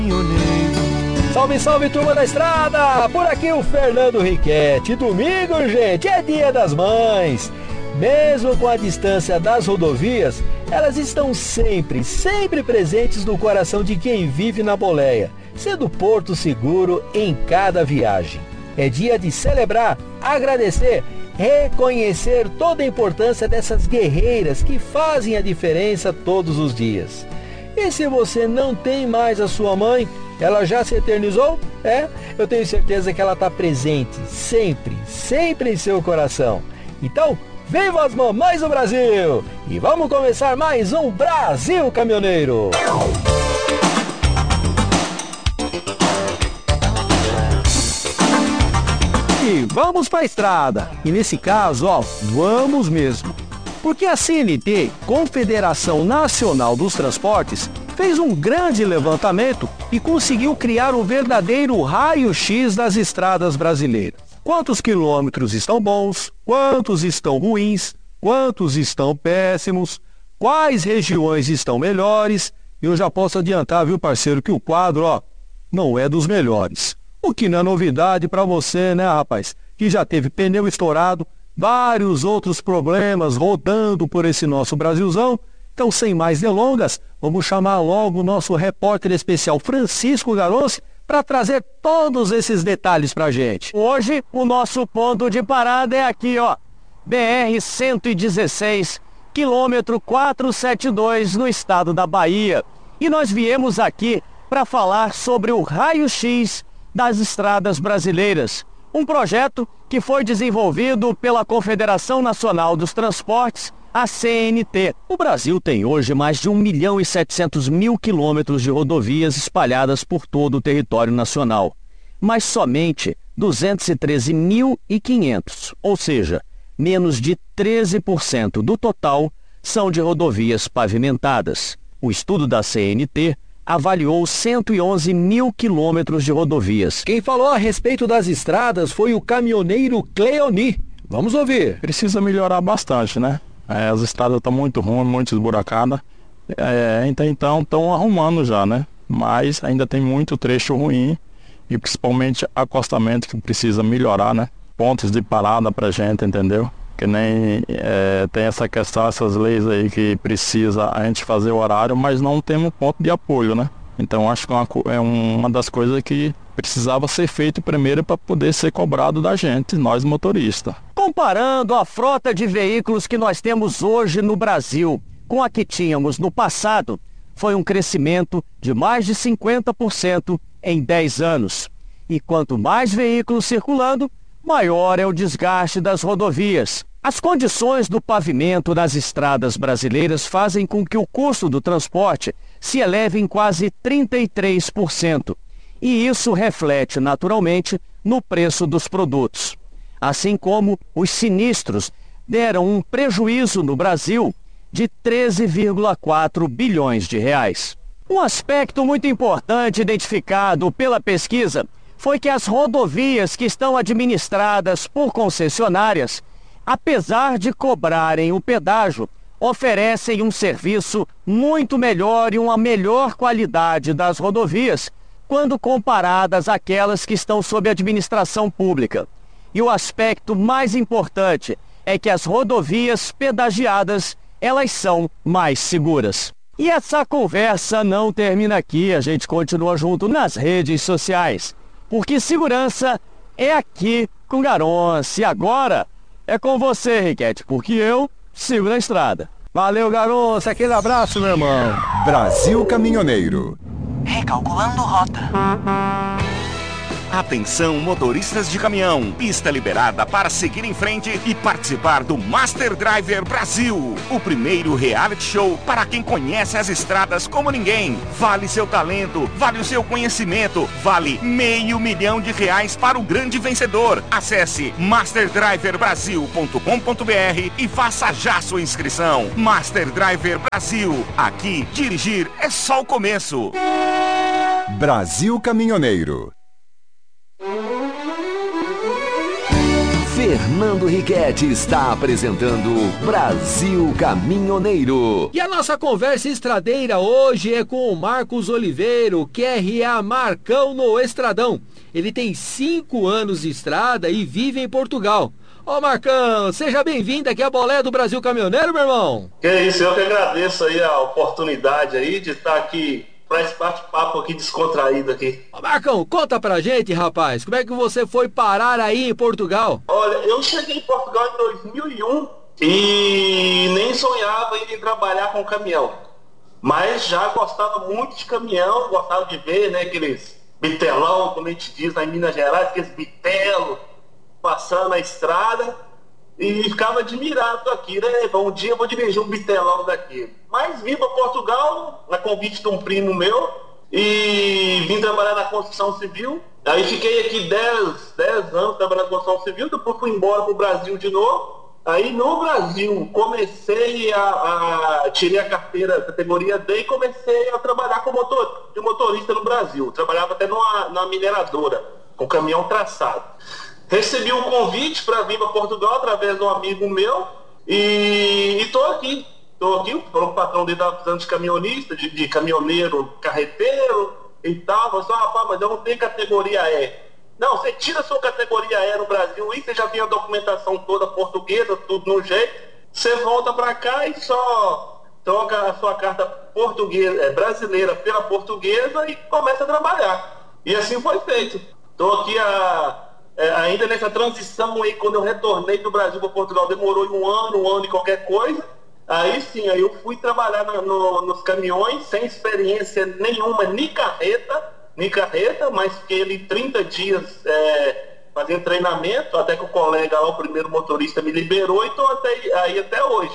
Salve, salve, turma da estrada! Por aqui o Fernando Riquetti. Domingo, gente, é Dia das Mães. Mesmo com a distância das rodovias, elas estão sempre presentes no coração de quem vive na boleia, sendo porto seguro em cada viagem. É dia de celebrar, agradecer, reconhecer toda a importância dessas guerreiras que fazem a diferença todos os dias. E se você não tem mais a sua mãe, ela já se eternizou? Eu tenho certeza que ela está presente, sempre em seu coração. Então, viva as mamães do Brasil! E vamos começar mais um Brasil Caminhoneiro! E vamos para a estrada. E nesse caso, vamos mesmo. Porque a CNT, Confederação Nacional dos Transportes, fez um grande levantamento e conseguiu criar um verdadeiro raio-x das estradas brasileiras. Quantos quilômetros estão bons, quantos estão ruins, quantos estão péssimos, quais regiões estão melhores. Eu já posso adiantar, viu, parceiro, que o quadro, não é dos melhores. O que não é novidade para você, né, rapaz? Que já teve pneu estourado, vários outros problemas rodando por esse nosso Brasilzão. Então, sem mais delongas, vamos chamar logo o nosso repórter especial Francisco Garonce para trazer todos esses detalhes para a gente. Hoje, o nosso ponto de parada é aqui, BR-116, quilômetro 472, no estado da Bahia. E nós viemos aqui para falar sobre o raio-x das estradas brasileiras. Um projeto que foi desenvolvido pela Confederação Nacional dos Transportes, a CNT. O Brasil tem hoje mais de 1.700.000 quilômetros de rodovias espalhadas por todo o território nacional. Mas somente 213.500, ou seja, menos de 13% do total, são de rodovias pavimentadas. O estudo da CNT avaliou 111 mil quilômetros de rodovias. Quem falou a respeito das estradas foi o caminhoneiro Cleoni. Vamos ouvir. Precisa melhorar bastante, né? As estradas estão muito ruins, muito esburacadas. Então estão arrumando já, né? Mas ainda tem muito trecho ruim e principalmente acostamento que precisa melhorar, né? Pontos de parada pra gente, entendeu? Que nem tem essa questão, essas leis aí que precisa a gente fazer o horário, mas não temos ponto de apoio, né? Então acho que é uma das coisas que precisava ser feito primeiro para poder ser cobrado da gente, nós motoristas. Comparando a frota de veículos que nós temos hoje no Brasil com a que tínhamos no passado, foi um crescimento de mais de 50% em 10 anos. E quanto mais veículos circulando, maior é o desgaste das rodovias. As condições do pavimento nas estradas brasileiras fazem com que o custo do transporte se eleve em quase 33%. E isso reflete naturalmente no preço dos produtos. Assim como os sinistros deram um prejuízo no Brasil de 13,4 bilhões de reais. Um aspecto muito importante identificado pela pesquisa foi que as rodovias que estão administradas por concessionárias, apesar de cobrarem o pedágio, oferecem um serviço muito melhor e uma melhor qualidade das rodovias quando comparadas àquelas que estão sob administração pública. E o aspecto mais importante é que as rodovias pedagiadas, elas são mais seguras. E essa conversa não termina aqui, a gente continua junto nas redes sociais. Porque segurança é aqui com Garonce. E agora é com você, Riquetti, porque eu sigo na estrada. Valeu, Garonce, aquele abraço, meu irmão. Brasil Caminhoneiro. Recalculando rota. Atenção, motoristas de caminhão. Pista liberada para seguir em frente e participar do Master Driver Brasil. O primeiro reality show para quem conhece as estradas como ninguém. Vale seu talento, vale o seu conhecimento, vale R$500 mil para o grande vencedor. Acesse masterdriverbrasil.com.br e faça já sua inscrição. Master Driver Brasil. Aqui, dirigir é só o começo. Brasil Caminhoneiro. Fernando Riquetti está apresentando Brasil Caminhoneiro. E a nossa conversa estradeira hoje é com o Marcos Oliveiro, QRA Marcão no Estradão. Ele tem 5 anos de estrada e vive em Portugal. Ô Marcão, seja bem-vindo aqui à Boleia do Brasil Caminhoneiro, meu irmão. Que isso, eu que agradeço aí a oportunidade aí de estar aqui para esse bate-papo aqui descontraído aqui. Ô Marcão, conta pra gente, rapaz, como é que você foi parar aí em Portugal? Olha, eu cheguei em Portugal em 2001 e nem sonhava em trabalhar com caminhão. Mas já gostava muito de caminhão, gostava de ver, né, aqueles bitelão, como a gente diz lá em Minas Gerais, aqueles bitelos passando na estrada, e ficava admirado aqui, né? Um dia eu vou dirigir um bitelão daqui. Mas vim para Portugal, a convite de um primo meu, e vim trabalhar na construção civil. Aí fiquei aqui 10 anos trabalhando na construção civil, depois fui embora para o Brasil de novo. Aí no Brasil comecei tirei a carteira categoria D e comecei a trabalhar de motorista no Brasil. Trabalhava até numa mineradora, com caminhão traçado. Recebi um convite para vir para Portugal através de um amigo meu e estou aqui. Falou o patrão dele estava precisando de caminhonista, de caminhoneiro, carreteiro e tal. Falei assim, rapaz, mas eu não tenho categoria E. Não, você tira a sua categoria E no Brasil e você já tem a documentação toda portuguesa, tudo no jeito. Você volta para cá e só troca a sua carta portuguesa, brasileira pela portuguesa e começa a trabalhar. E assim foi feito. Estou aqui ainda nessa transição aí, quando eu retornei do Brasil para Portugal, demorou um ano e qualquer coisa. Aí sim, aí eu fui trabalhar nos caminhões, sem experiência nenhuma, nem carreta, mas fiquei ali 30 dias fazendo treinamento, até que o colega lá, o primeiro motorista, me liberou e estou até hoje.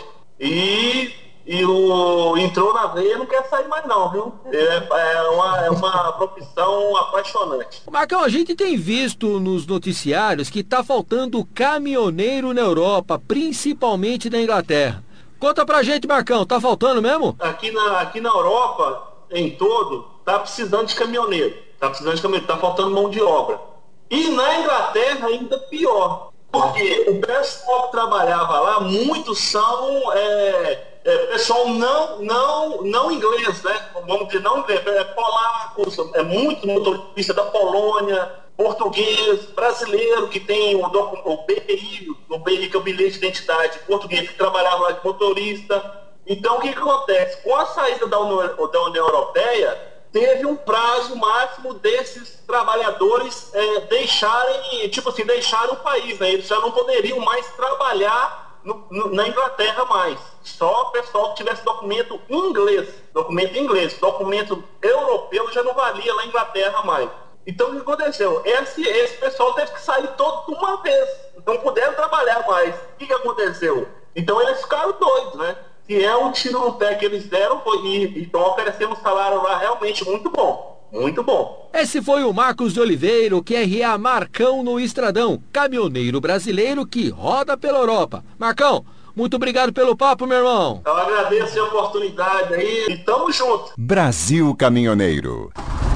Entrou na veia, não quer sair mais não, viu? É uma profissão apaixonante. Marcão, a gente tem visto nos noticiários que está faltando caminhoneiro na Europa, principalmente na Inglaterra. Conta pra gente, Marcão, tá faltando mesmo? Aqui na Europa, em todo, tá precisando de caminhoneiro. Tá faltando mão de obra. E na Inglaterra ainda pior. Porque o pessoal que trabalhava lá, muitos são pessoal não inglês, né? Vamos dizer, não inglês, polacos, muito motorista da Polônia, português, brasileiro que tem o BI, que é o bilhete de identidade, português que trabalhava lá de motorista. Então o que acontece? Com a saída da União Europeia, teve um prazo máximo desses trabalhadores deixarem o país, né? Eles já não poderiam mais trabalhar na Inglaterra mais. Só o pessoal que tivesse documento inglês. Documento europeu já não valia na Inglaterra mais. Então o que aconteceu? Esse pessoal teve que sair todo de uma vez. Não puderam trabalhar mais. O que aconteceu? Então eles ficaram doidos, né? Que é um tiro no pé que eles deram e estão oferecendo um salário lá realmente muito bom. Muito bom. Esse foi o Marcos de Oliveira, QRA Marcão no Estradão, caminhoneiro brasileiro que roda pela Europa. Marcão, muito obrigado pelo papo, meu irmão. Eu agradeço a oportunidade aí e tamo junto. Brasil Caminhoneiro.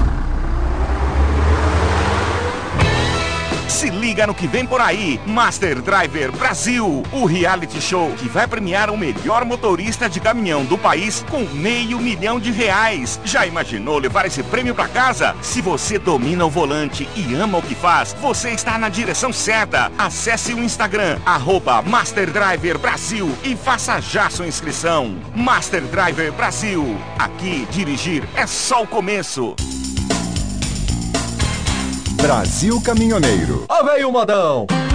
Se liga no que vem por aí. Master Driver Brasil, o reality show que vai premiar o melhor motorista de caminhão do país com R$500 mil. Já imaginou levar esse prêmio pra casa? Se você domina o volante e ama o que faz, você está na direção certa. Acesse o Instagram, @Master Driver Brasil e faça já sua inscrição. Master Driver Brasil. Aqui, dirigir é só o começo. Brasil Caminhoneiro. Ó, veio o modão.